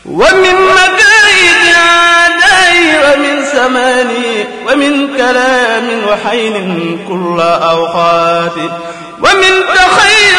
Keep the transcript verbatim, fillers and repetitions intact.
ومن مكايد أعدائي ومن زماني ومن كلام وحين كل أوقات ومن تخير